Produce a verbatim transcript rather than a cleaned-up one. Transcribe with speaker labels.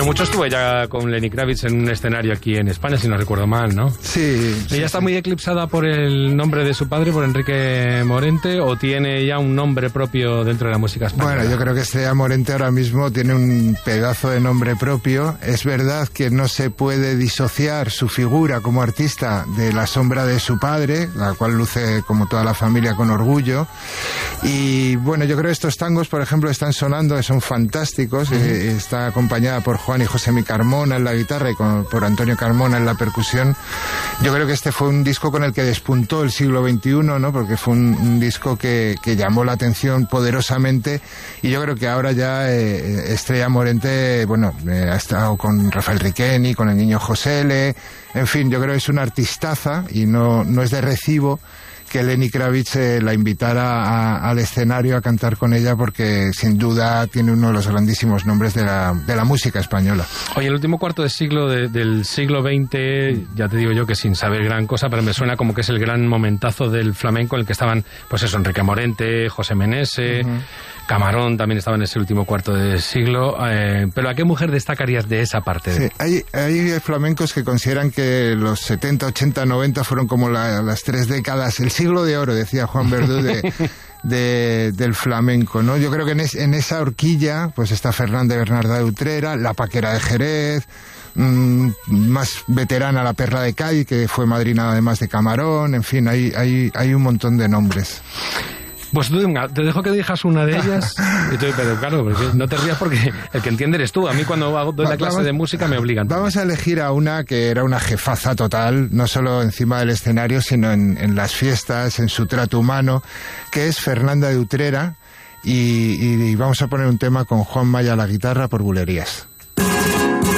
Speaker 1: mucho estuvo ella con Lenny Kravitz en un escenario aquí en España, si no recuerdo mal, ¿no?
Speaker 2: Sí.
Speaker 1: ¿Ella
Speaker 2: sí,
Speaker 1: está
Speaker 2: sí.
Speaker 1: muy eclipsada por el nombre de su padre, por Enrique Morente, o tiene ya un nombre propio dentro de la música española?
Speaker 2: Bueno, yo creo que Estrella Morente ahora mismo tiene un pedazo de nombre propio. Es verdad que no se puede disociar su figura como artista de la sombra de su padre, la cual luce como toda la familia con orgullo. Y bueno, yo creo que estos tangos, por ejemplo, están sonando, son fantásticos. Uh-huh. Eh, está acompañada por Juan y José Mi Carmona en la guitarra y con, por Antonio Carmona en la percusión. Yo creo que este fue un disco con el que despuntó el siglo veintiuno, ¿no? Porque fue un, un disco que, que llamó la atención poderosamente, y yo creo que ahora ya eh, Estrella Morente, bueno, eh, ha estado con Rafael Riqueni, con el niño José L., en fin, yo creo que es una artistaza y no, no es de recibo que Lenny Kravitz eh, la invitara a, al escenario a cantar con ella, porque sin duda tiene uno de los grandísimos nombres de la, de la música española.
Speaker 1: Oye, el último cuarto de siglo de, del siglo veinte, ya te digo yo que sin saber gran cosa, pero me suena como que es el gran momentazo del flamenco en el que estaban, pues eso, Enrique Morente, José Menese, uh-huh. Camarón también estaba en ese último cuarto de siglo. Eh, pero ¿a qué mujer destacarías de esa parte?
Speaker 2: Sí, hay, hay flamencos que consideran que los setenta, ochenta, noventa fueron como la, las tres décadas, el siglo de oro, decía Juan Verdú, de, de, del flamenco, ¿no? Yo creo que en, es, en esa horquilla pues está Fernanda Bernarda de Utrera, la Paquera de Jerez, mmm, más veterana la Perla de Cádiz, que fue madrina además de Camarón, en fin, hay, hay, hay un montón de nombres.
Speaker 1: Pues tú, te dejo que elijas una de ellas. Y tú, pero claro, porque no te rías porque el que entiende eres tú. A mí cuando hago, doy la clase
Speaker 2: vamos,
Speaker 1: de música me obligan.
Speaker 2: Vamos a elegir a una que era una jefaza total, no solo encima del escenario, sino en, en las fiestas, en su trato humano, que es Fernanda de Utrera. Y, y, y vamos a poner un tema con Juan Maya a la guitarra por Bulerías.